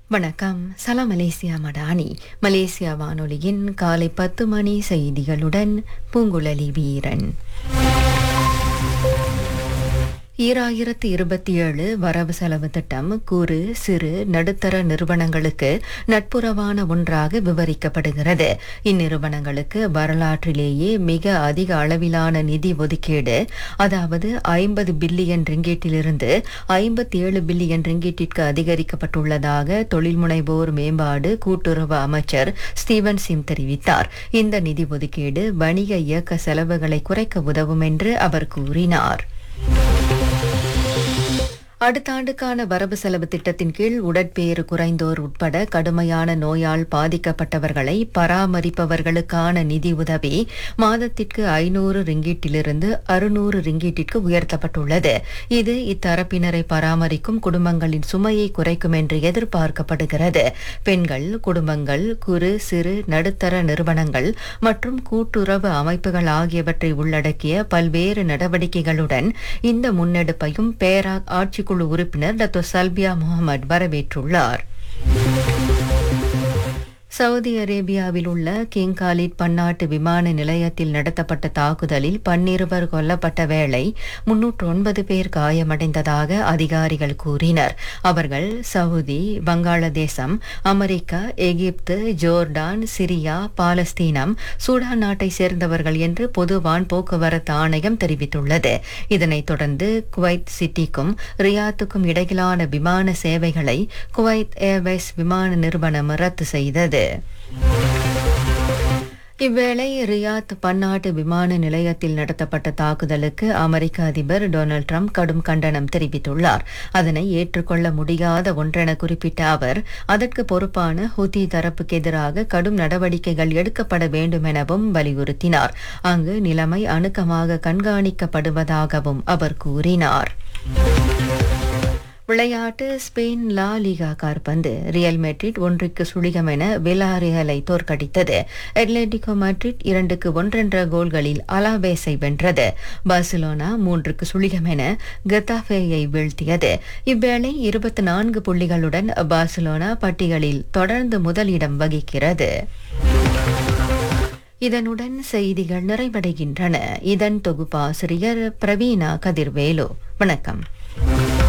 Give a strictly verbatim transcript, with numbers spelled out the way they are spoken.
வணக்கம். சலாம் Malaysia Madani. Malaysia வானொலியின் காலை பத்து மணி செய்திகளுடன் பூங்குழலி வீரன். ஈராயிரத்து இருபத்தி ஏழு வரவு செலவு திட்டம் குறு சிறு நடுத்தர நிறுவனங்களுக்கு நட்புறவான ஒன்றாக விவரிக்கப்படுகிறது. இந்நிறுவனங்களுக்கு வரலாற்றிலேயே மிக அதிக அளவிலான நிதி ஒதுக்கீடு, அதாவது ஐம்பது பில்லியன் ரிங்கீட்டிலிருந்து ஐம்பத்தி ஏழு பில்லியன் ரிங்கீட்டிற்கு அதிகரிக்கப்பட்டுள்ளதாக தொழில் முனைவோர் மேம்பாடு கூட்டுறவு அமைச்சர் ஸ்டீவன் சிம் தெரிவித்தார். இந்த நிதி ஒதுக்கீடு வணிக இயக்க செலவுகளை குறைக்க உதவும் என்று அவர் கூறினார். அடுத்த ஆண்டுக்கான வரவு செலவு திட்டத்தின் கீழ் உடற்பேறு குறைந்தோர் உட்பட கடுமையான நோயால் பாதிக்கப்பட்டவர்களை பராமரிப்பவர்களுக்கான நிதி உதவி மாதத்திற்கு ஐநூறு ரிங்கீட்டிலிருந்து அறுநூறு ரிங்கீட்டிற்கு உயர்த்தப்பட்டுள்ளது. இது இத்தரப்பினரை பராமரிக்கும் குடும்பங்களின் சுமையை குறைக்கும் என்று எதிர்பார்க்கப்படுகிறது. பெண்கள், குடும்பங்கள், குறு சிறு நடுத்தர நிறுவனங்கள் மற்றும் கூட்டுறவு அமைப்புகள் ஆகியவற்றை உள்ளடக்கிய பல்வேறு நடவடிக்கைகளுடன் இந்த முன்னெடுப்பையும் பேராக் ஆட்சி குழு உறுப்பினர் டாக்டர் சல்பியா முகமது வரவேற்றுள்ளார். சவுதி அரேபியாவில் உள்ள கிங் காலித் பன்னாட்டு விமான நிலையத்தில் நடத்தப்பட்ட தாக்குதலில் பன்னிருவர் கொல்லப்பட்ட வேளை முன்னூற்று ஒன்பது பேர் காயமடைந்ததாக அதிகாரிகள் கூறினர். அவர்கள் சவுதி, வங்காளதேசம், அமெரிக்கா, எகிப்து, ஜோர்டான், சிரியா, பாலஸ்தீனம், சூடான் நாட்டை சேர்ந்தவர்கள் என்று பொது வான் போக்குவரத்து ஆணையம் தெரிவித்துள்ளது. இதனைத் தொடர்ந்து குவைத் சிட்டிக்கும் ரியாத்துக்கும் இடையிலான விமான சேவைகளை குவைத் ஏர்வேஸ் விமான நிறுவனம் ரத்து செய்தது. இவ்வேளை ரியாத் பன்னாட்டு விமான நிலையத்தில் நடத்தப்பட்ட தாக்குதலுக்கு அமெரிக்க அதிபர் டொனால்ட் ட்ரம்ப் கடும் கண்டனம் தெரிவித்துள்ளார். அதனை ஏற்றுக்கொள்ள முடியாத ஒன்றென குறிப்பிட்ட அவர் அதற்கு பொறுப்பான ஹூதி தரப்புக்கு எதிராக கடும் நடவடிக்கைகள் எடுக்கப்பட வேண்டும் எனவும் வலியுறுத்தினார். அங்கு நிலைமை அணுக்கமாக கண்காணிக்கப்படுவதாகவும் அவர் கூறினார். விளையாட்டு. ஸ்பெயின் லா லிகா காற்பந்து ரியல் மெட்ரிட் ஒன்றுக்கு சுழிகம் என விலாரியலை தோற்கடித்தது. அட்லெட்டிகோ மேட்ரிட் இரண்டுக்கு ஒன்றென்ற கோல்களில் அலாவேஸை வென்றது. பார்சிலோனா மூன்றுக்கு சுழிகம் என கெத்தாஃபேயை வீழ்த்தியது. இவ்வேளை இருபத்தி நான்கு புள்ளிகளுடன் பார்சிலோனா பட்டியலில் தொடர்ந்து முதலிடம் வகிக்கிறது. இதனுடன் செய்திகள் நிறைவடைகின்றன. இதன் தொகுப்பாசிரியர் பிரவீணா கதிர்வேலு. வணக்கம்.